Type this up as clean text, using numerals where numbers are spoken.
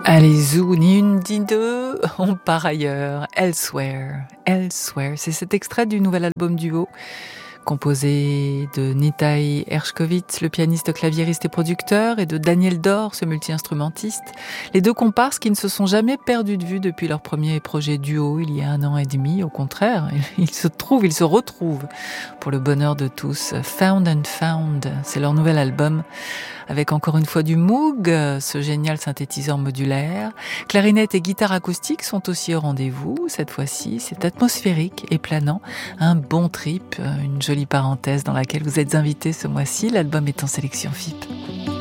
Allez, zou, ni une ni deux, on part ailleurs. Elsewhere, Elsewhere, c'est cet extrait du nouvel album duo, composé de Nitai Ershkovitz, le pianiste claviériste et producteur, et de Daniel Dor, ce multi-instrumentiste. Les deux comparses qui ne se sont jamais perdus de vue depuis leur premier projet duo il y a 1 an et demi. Au contraire, ils se retrouvent pour le bonheur de tous. Found and Found, c'est leur nouvel album, avec encore une fois du Moog, ce génial synthétiseur modulaire. Clarinette et guitare acoustique sont aussi au rendez-vous. Cette fois-ci, c'est atmosphérique et planant. Un bon trip, une jolie parenthèse dans laquelle vous êtes invités ce mois-ci. L'album est en sélection FIP.